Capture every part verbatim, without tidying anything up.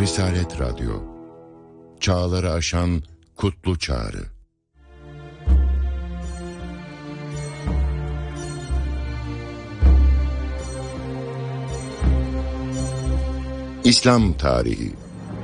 Risalet Radyo, çağları aşan kutlu çağrı. İslam tarihi.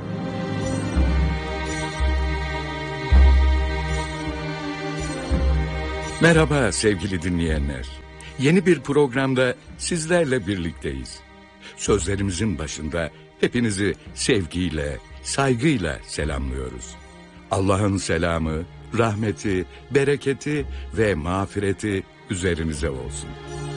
Merhaba sevgili dinleyenler. Yeni bir programda sizlerle birlikteyiz. Sözlerimizin başında hepinizi sevgiyle, saygıyla selamlıyoruz. Allah'ın selamı, rahmeti, bereketi ve mağfireti üzerinize olsun.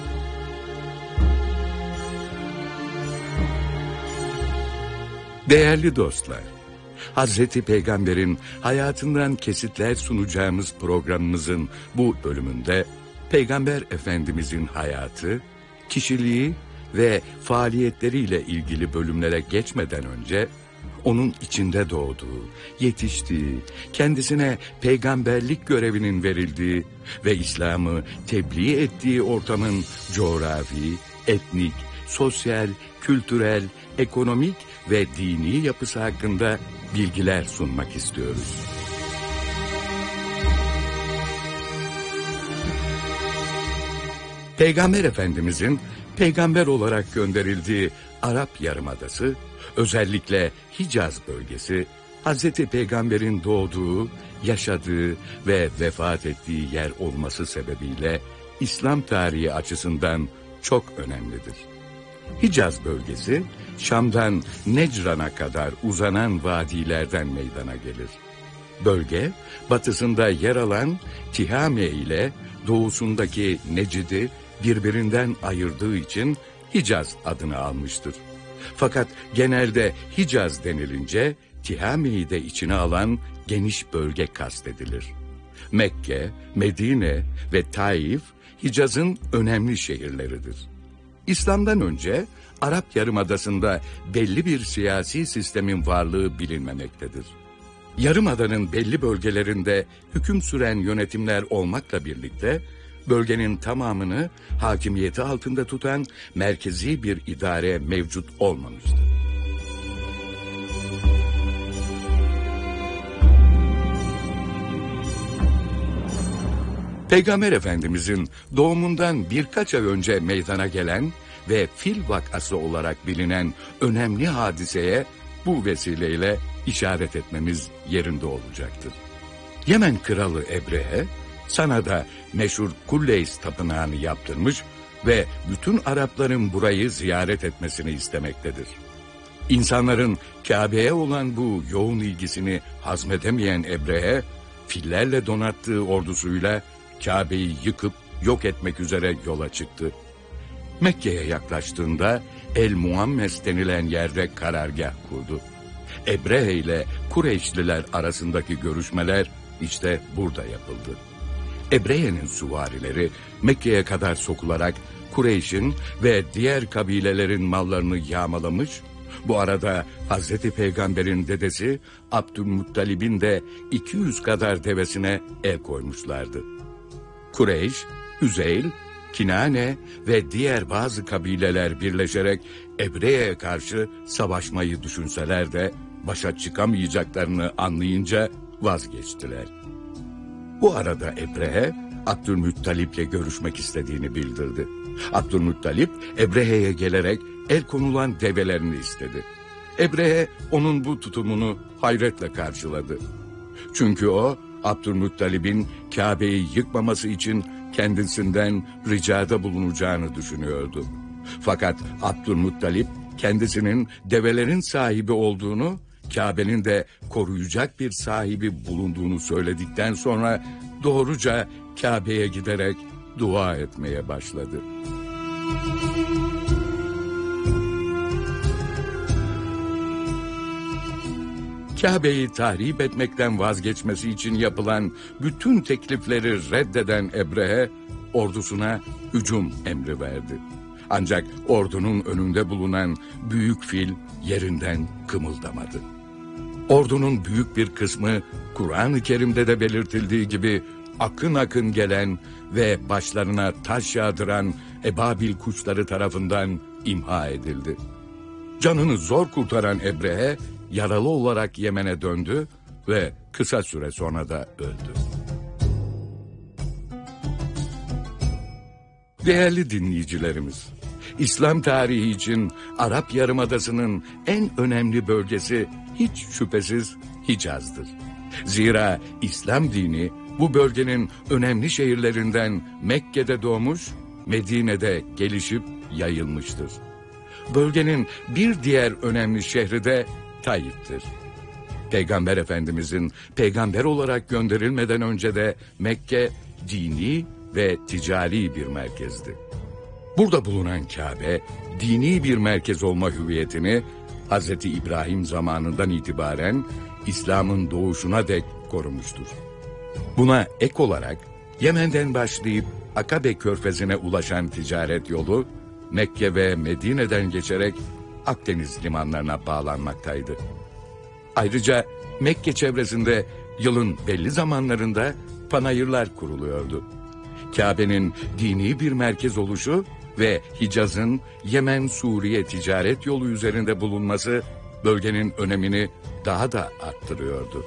Değerli dostlar, Hazreti Peygamber'in hayatından kesitler sunacağımız programımızın bu bölümünde Peygamber Efendimizin hayatı, kişiliği ve faaliyetleriyle ilgili bölümlere geçmeden önce onun içinde doğduğu, yetiştiği, kendisine peygamberlik görevinin verildiği ve İslam'ı tebliğ ettiği ortamın coğrafi, etnik, sosyal, kültürel, ekonomik ve dini yapısı hakkında bilgiler sunmak istiyoruz. Peygamber Efendimizin peygamber olarak gönderildiği Arap Yarımadası, özellikle Hicaz bölgesi, Hazreti Peygamber'in doğduğu, yaşadığı ve vefat ettiği yer olması sebebiyle İslam tarihi açısından çok önemlidir. Hicaz bölgesi, Şam'dan Necran'a kadar uzanan vadilerden meydana gelir. Bölge, batısında yer alan Tihame ile doğusundaki Necid'i birbirinden ayırdığı için Hicaz adını almıştır. Fakat genelde Hicaz denilince Tihame'yi de içine alan geniş bölge kastedilir. Mekke, Medine ve Taif, Hicaz'ın önemli şehirleridir. İslam'dan önce Arap Yarımadası'nda belli bir siyasi sistemin varlığı bilinmemektedir. Yarımadanın belli bölgelerinde hüküm süren yönetimler olmakla birlikte bölgenin tamamını hakimiyeti altında tutan merkezi bir idare mevcut olmamıştır. Peygamber Efendimizin doğumundan birkaç ay önce meydana gelen ve fil vakası olarak bilinen önemli hadiseye bu vesileyle işaret etmemiz yerinde olacaktır. Yemen kralı Ebrehe, Sana'da meşhur Kulleys tapınağını yaptırmış ve bütün Arapların burayı ziyaret etmesini istemektedir. İnsanların Kabe'ye olan bu yoğun ilgisini hazmedemeyen Ebrehe, fillerle donattığı ordusuyla Kabe'yi yıkıp yok etmek üzere yola çıktı. Mekke'ye yaklaştığında El Muammes denilen yerde karargah kurdu. Ebrehe ile Kureyşliler arasındaki görüşmeler işte burada yapıldı. Ebrehe'nin süvarileri Mekke'ye kadar sokularak Kureyş'in ve diğer kabilelerin mallarını yağmalamış, bu arada Hazreti Peygamber'in dedesi Abdülmuttalib'in de iki yüz kadar devesine el koymuşlardı. Kureyş, Üzeyl, Kinane ve diğer bazı kabileler birleşerek Ebrehe'ye karşı savaşmayı düşünseler de başa çıkamayacaklarını anlayınca vazgeçtiler. Bu arada Ebrehe, Abdülmuttalip'le görüşmek istediğini bildirdi. Abdülmuttalip, Ebrehe'ye gelerek el konulan develerini istedi. Ebrehe, onun bu tutumunu hayretle karşıladı. Çünkü o, Abdülmuttalib'in Kabe'yi yıkmaması için kendisinden ricada bulunacağını düşünüyordu. Fakat Abdülmuttalip, kendisinin develerin sahibi olduğunu, Kabe'nin de koruyacak bir sahibi bulunduğunu söyledikten sonra doğruca Kabe'ye giderek dua etmeye başladı. Kabe'yi tahrip etmekten vazgeçmesi için yapılan bütün teklifleri reddeden Ebrehe, ordusuna hücum emri verdi. Ancak ordunun önünde bulunan büyük fil yerinden kımıldamadı. Ordunun büyük bir kısmı Kur'an-ı Kerim'de de belirtildiği gibi akın akın gelen ve başlarına taş yağdıran ebabil kuşları tarafından imha edildi. Canını zor kurtaran Ebrehe yaralı olarak Yemen'e döndü ve kısa süre sonra da öldü. Değerli dinleyicilerimiz, İslam tarihi için Arap Yarımadası'nın en önemli bölgesi hiç şüphesiz Hicaz'dır. Zira İslam dini bu bölgenin önemli şehirlerinden Mekke'de doğmuş, Medine'de gelişip yayılmıştır. Bölgenin bir diğer önemli şehri de Taif'tir. Peygamber Efendimizin peygamber olarak gönderilmeden önce de Mekke dini ve ticari bir merkezdi. Burada bulunan Kabe, dini bir merkez olma hüviyetini Hazreti İbrahim zamanından itibaren İslam'ın doğuşuna dek korumuştur. Buna ek olarak Yemen'den başlayıp Akabe Körfezi'ne ulaşan ticaret yolu, Mekke ve Medine'den geçerek Akdeniz limanlarına bağlanmaktaydı. Ayrıca Mekke çevresinde yılın belli zamanlarında panayırlar kuruluyordu. Kabe'nin dini bir merkez oluşu ve Hicaz'ın Yemen-Suriye ticaret yolu üzerinde bulunması bölgenin önemini daha da arttırıyordu.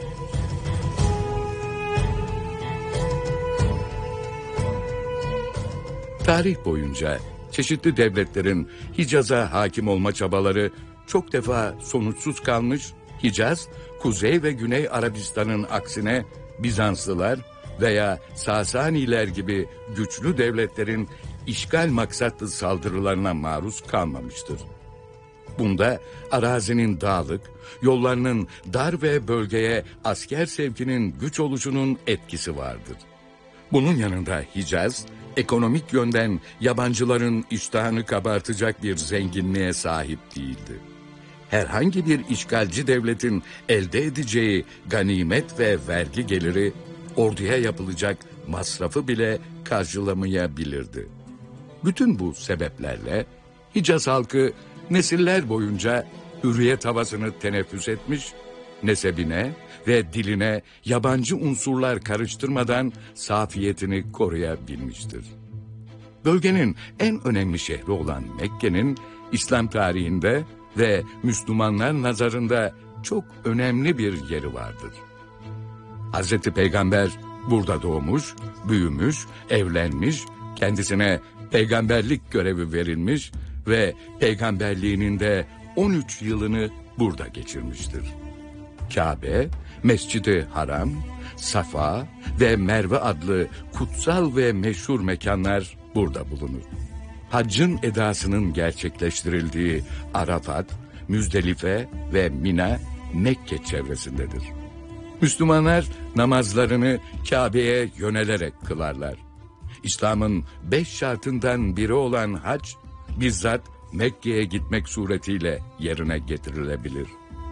Tarih boyunca çeşitli devletlerin Hicaz'a hakim olma çabaları çok defa sonuçsuz kalmış, Hicaz, Kuzey ve Güney Arabistan'ın aksine Bizanslılar veya Sasaniler gibi güçlü devletlerin işgal maksatlı saldırılarına maruz kalmamıştır. Bunda arazinin dağlık, yollarının dar ve bölgeye asker sevkinin güç oluşunun etkisi vardır. Bunun yanında Hicaz, ekonomik yönden yabancıların iştahını kabartacak bir zenginliğe sahip değildi. Herhangi bir işgalci devletin elde edeceği ganimet ve vergi geliri, orduya yapılacak masrafı bile karşılamayabilirdi. Bütün bu sebeplerle Hicaz halkı nesiller boyunca hürriyet havasını teneffüs etmiş, nesebine ve diline yabancı unsurlar karıştırmadan safiyetini koruyabilmiştir. Bölgenin en önemli şehri olan Mekke'nin İslam tarihinde ve Müslümanlar nazarında çok önemli bir yeri vardır. Hazreti Peygamber burada doğmuş, büyümüş, evlenmiş, kendisine peygamberlik görevi verilmiş ve peygamberliğinin de on üç yılını burada geçirmiştir. Kabe, Mescid-i Haram, Safa ve Merve adlı kutsal ve meşhur mekanlar burada bulunur. Haccın edasının gerçekleştirildiği Arafat, Müzdelife ve Mina, Mekke çevresindedir. Müslümanlar namazlarını Kabe'ye yönelerek kılarlar. İslam'ın beş şartından biri olan hac, bizzat Mekke'ye gitmek suretiyle yerine getirilebilir.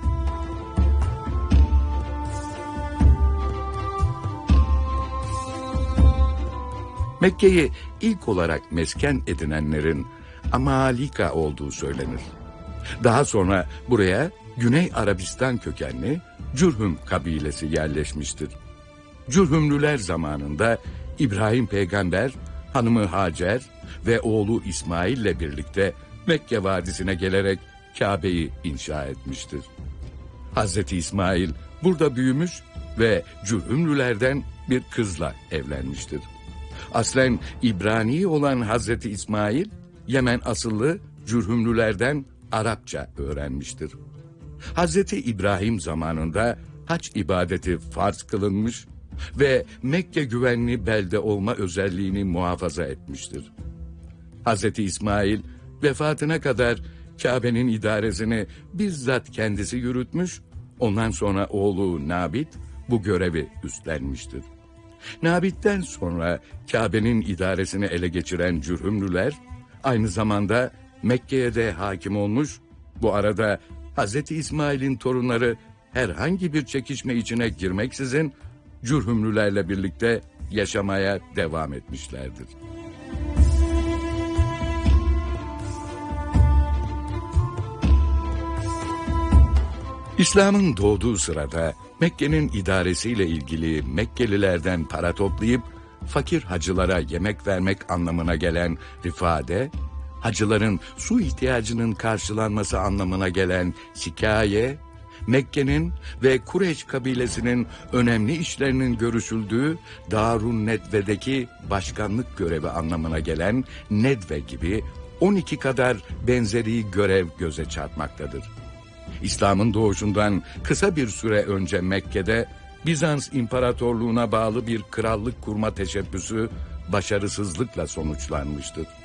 Mekke'yi ilk olarak mesken edinenlerin Amalika olduğu söylenir. Daha sonra buraya Güney Arabistan kökenli Cürhüm kabilesi yerleşmiştir. Cürhümlüler zamanında İbrahim peygamber, hanımı Hacer ve oğlu İsmail ile birlikte Mekke vadisine gelerek Kabe'yi inşa etmiştir. Hazreti İsmail burada büyümüş ve Cürhümlülerden bir kızla evlenmiştir. Aslen İbrani olan Hazreti İsmail, Yemen asıllı Cürhümlülerden Arapça öğrenmiştir. Hazreti İbrahim zamanında hac ibadeti farz kılınmış ve Mekke güvenli belde olma özelliğini muhafaza etmiştir. Hazreti İsmail vefatına kadar Kabe'nin idaresini bizzat kendisi yürütmüş, ondan sonra oğlu Nabit bu görevi üstlenmiştir. Nabit'ten sonra Kabe'nin idaresini ele geçiren Cürhümlüler aynı zamanda Mekke'ye de hakim olmuş, bu arada Hazreti İsmail'in torunları herhangi bir çekişme içine girmeksizin Cürhümlülerle birlikte yaşamaya devam etmişlerdir. İslam'ın doğduğu sırada Mekke'nin idaresiyle ilgili Mekkelilerden para toplayıp fakir hacılara yemek vermek anlamına gelen rifade, hacıların su ihtiyacının karşılanması anlamına gelen sikaye Mekke'nin ve Kureyş kabilesinin önemli işlerinin görüşüldüğü Darun Nedve'deki başkanlık görevi anlamına gelen Nedve gibi on iki kadar benzeri görev göze çarpmaktadır. İslam'ın doğuşundan kısa bir süre önce Mekke'de Bizans İmparatorluğu'na bağlı bir krallık kurma teşebbüsü başarısızlıkla sonuçlanmıştır.